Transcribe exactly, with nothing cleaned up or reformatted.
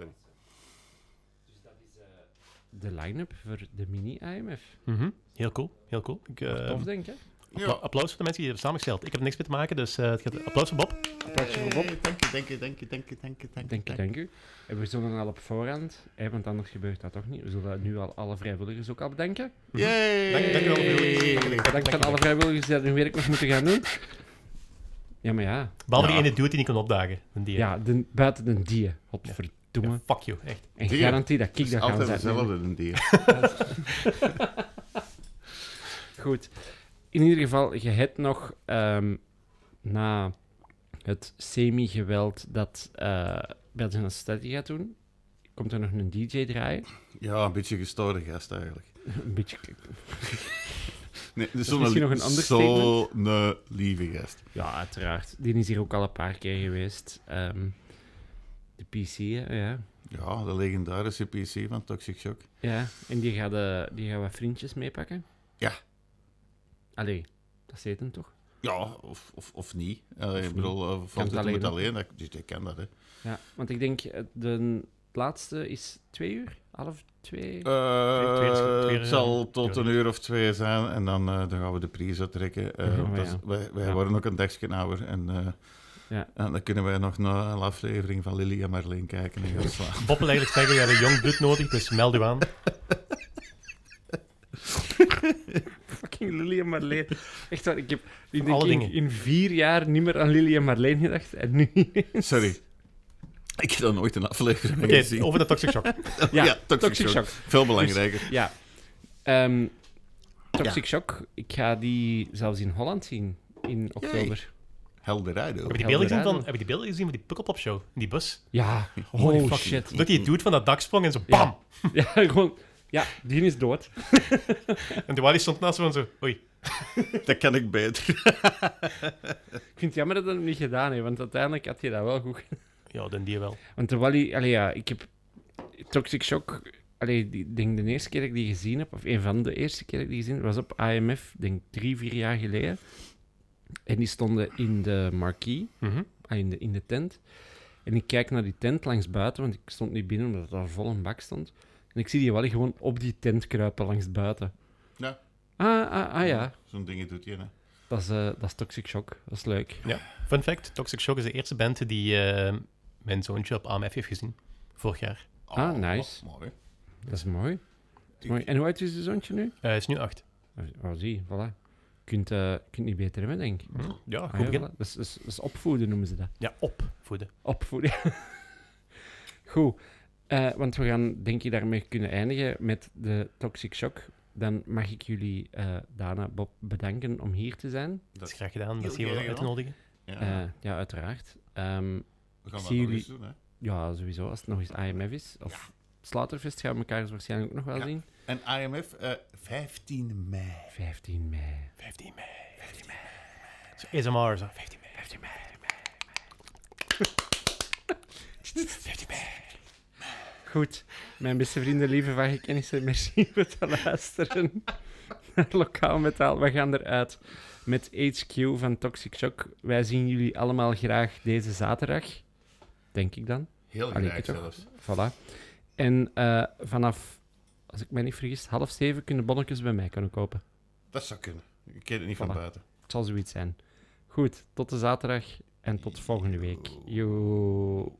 sorry. Dus dat is uh, de line-up voor de mini-I M F. Mm-hmm. Heel cool, heel cool. Ik, uh, tof, denk ik. Appla- ja. Applaus voor de mensen die het hebben samengesteld. Ik heb er niks mee te maken, dus uh, het gaat... applaus voor Bob. Applausje voor Bob. Dank je, dank je, dank je, dank je, dank je, dank je. Dank je, dank u. En we zullen al op voorhand, hè, want anders gebeurt dat toch niet. We zullen nu al alle vrijwilligers ook al bedanken. Yay! Dank, dank u wel, vrijwilligers. Bedankt aan alle vrijwilligers die hun werk nog moeten gaan doen. Ja, maar ja. Behalve ja. die ene dude die niet kon opdagen. Die, ja, de, buiten de die. Godverdomme. Ja, fuck you, echt. En Die, garantie dat ik dat ga altijd zetten. hetzelfde, een dier. Goed. In ieder geval, je hebt nog um, na het semi-geweld dat uh, Belgian Steady gaat doen, komt er nog een D J draaien. Ja, een beetje gestoorde gast eigenlijk. Een beetje... Nee, dus is misschien nog een ander statement. Zo'n lieve gast. Ja, uiteraard. Die is hier ook al een paar keer geweest. Um, de P C, hè, ja. Ja, de legendarische P C van Toxic Shock. Ja, en die gaat, uh, die gaat wat vriendjes meepakken. Ja. Allee, dat zit hem toch? Ja, of, of, of niet. Uh, ik bedoel, uh, valt het alleen, met alleen, dat, dus ik ken dat, hè. Ja, want ik denk, de laatste is twee uur, half twee. Uh, twee, twee, twee, het zal tot twee, een uur of twee zijn en dan, uh, dan gaan we de prijs uittrekken. Uh, oh, dat is, ja. wij wij ja. worden ook een dagje ouder en, uh, ja. en dan kunnen wij nog naar een aflevering van Lily en Marleen kijken en gaan slaan. Bob wil eigenlijk zeggen, we hebben jong bloed nodig, dus meld u aan. Fucking Lily en Marleen. Echt waar, ik heb ik denk Alle in, dingen. in vier jaar niet meer aan Lily en Marleen gedacht. En nu ineens. Sorry. Ik heb dan nooit een aflevering Oké, okay, gezien. over de Toxic Shock. Ja, ja Toxic, Toxic Shock. Shock. Veel belangrijker. Dus, ja. Um, Toxic ja. Shock, ik ga die zelfs in Holland zien in oktober. Helderado. Heb je die beelden gezien van, heb je die beelden gezien van die Pukkelpop-show? In die bus? Ja. Holy oh, fuck. shit. Dat die dude van dat dak sprong en zo bam! Ja, ja gewoon... Ja, die is dood. En de Wally stond naast me en zo, oei. Dat kan ik beter. Ik vind het jammer dat hij het niet gedaan heeft, want uiteindelijk had hij dat wel goed. Ja, dan die wel. Want de Wally... Allee, ja, ik heb... Toxic Shock... Allee, ik denk de eerste keer dat ik die gezien heb, of een van de eerste keer dat ik die gezien heb, was op I M F, denk drie, vier jaar geleden. En die stonden in de marquee, Mm-hmm. in, de, in de tent. En ik kijk naar die tent langs buiten, want ik stond niet binnen, omdat het daar vol een bak stond. En ik zie die Wally gewoon op die tent kruipen langs buiten. Ja. Ah, ah, ah ja. Zo'n ding doet je, hè. Dat is, uh, dat is Toxic Shock. Dat is leuk. Ja. Fun fact, Toxic Shock is de eerste band die uh, mijn zoontje op A M F heeft gezien. Vorig jaar. Oh, ah, nice. Mooi. Dat is mooi. Dat is mooi. En hoe oud is je zoontje nu? Uh, hij is nu acht. Oh, zie, voilà. Je kunt, uh, kunt niet beter hebben, denk ik. Hm? Ja, goed ah, ja, begin. voilà. dat, is, dat, is, dat is opvoeden, noemen ze dat. Ja, opvoeden. Opvoeden. Goed. Uh, want we gaan, denk ik, daarmee kunnen eindigen met de Toxic Shock. Dan mag ik jullie, uh, Dana, Bob, bedanken om hier te zijn. Dat is graag gedaan. Dat is hier uit te nodigen. Ja, uh, ja uiteraard. Um, we gaan dat jullie... nog eens doen, hè? Ja, sowieso. Als het nog eens I M F is. Of ja. Slaughterfest gaan we elkaar dus waarschijnlijk ook nog wel ja. zien. En I M F, uh, vijftien mei. vijftien mei. vijftien mei. vijftien mei. Zo A S M R, zo. vijftien mei. vijftien mei. vijftien mei. Goed. Mijn beste vrienden, lieve vage kennissen, merci voor het luisteren naar Lokaal Metaal. We gaan eruit met H Q van Toxic Shock. Wij zien jullie allemaal graag deze zaterdag. Denk ik dan. Heel Allee, graag zelfs. Voilà. En uh, vanaf, als ik mij niet vergis, half zeven kunnen bonnetjes bij mij kunnen kopen. Dat zou kunnen. Ik ken het niet voilà. van buiten. Het zal zoiets zijn. Goed, tot de zaterdag en tot volgende week. Yo.